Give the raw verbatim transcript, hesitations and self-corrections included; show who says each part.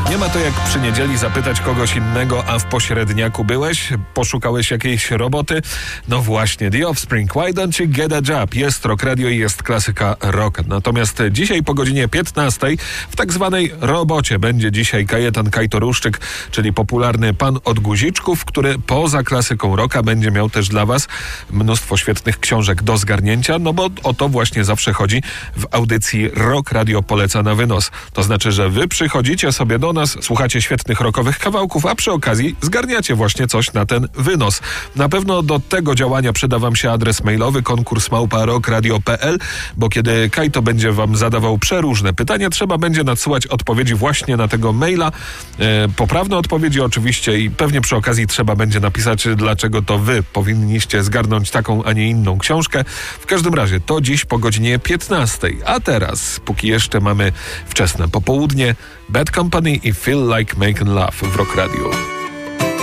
Speaker 1: Nie ma to jak przy niedzieli zapytać kogoś innego, a w pośredniaku byłeś? Poszukałeś jakiejś roboty? No właśnie, The Offspring, Why Don't You Get a Job? Jest Rock Radio i jest klasyka rock. Natomiast dzisiaj po godzinie piętnastej w tak zwanej robocie będzie dzisiaj Kajetan Kajtoruszczyk, czyli popularny pan od guziczków, który poza klasyką rocka będzie miał też dla was mnóstwo świetnych książek do zgarnięcia, no bo o to właśnie zawsze chodzi w audycji Rock Radio Poleca na wynos. To znaczy, że wy przychodzicie sobie do nas, słuchacie świetnych rockowych kawałków, a przy okazji zgarniacie właśnie coś na ten wynos. Na pewno do tego działania przyda wam się adres mailowy konkurs małpa rockradio kropka p l, bo kiedy Kajto będzie wam zadawał przeróżne pytania, trzeba będzie nadsyłać odpowiedzi właśnie na tego maila. E, poprawne odpowiedzi oczywiście i pewnie przy okazji trzeba będzie napisać, dlaczego to wy powinniście zgarnąć taką, a nie inną książkę. W każdym razie to dziś po godzinie piętnastej. A teraz, póki jeszcze mamy wczesne popołudnie, Bad Company i Feel Like Making Love w Rock Radio.